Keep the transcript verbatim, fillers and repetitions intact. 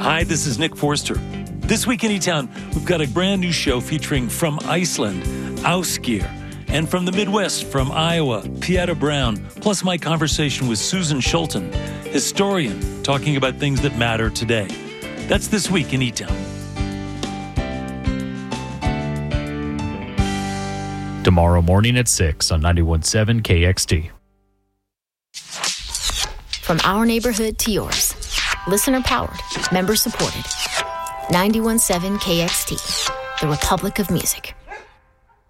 Hi, this is Nick Forster. This week in E-Town, we've got a brand new show featuring from Iceland, Ásgeir, and from the Midwest, from Iowa, Pieta Brown, plus my conversation with Susan Schulten, historian, talking about things that matter today. That's this week in E-Town. Tomorrow morning at six on ninety-one point seven K X T. From our neighborhood to yours. Listener powered, member supported. ninety-one point seven K X T, the Republic of Music.